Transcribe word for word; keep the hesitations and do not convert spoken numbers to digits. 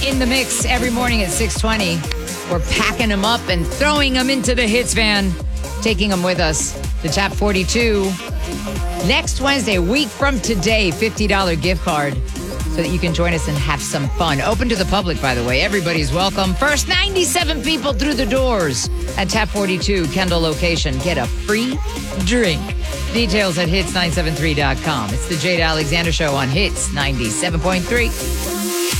in the mix every morning at six twenty. We're packing them up and throwing them into the hits van, taking them with us. The Top forty-two. Next Wednesday, a week from today, fifty dollars gift card so that you can join us and have some fun. Open to the public, by the way. Everybody's welcome. First ninety-seven people through the doors at Top forty-two, Kendall location. Get a free drink. Details at hits nine seven three dot com. It's the Jade Alexander Show on Hits ninety-seven point three.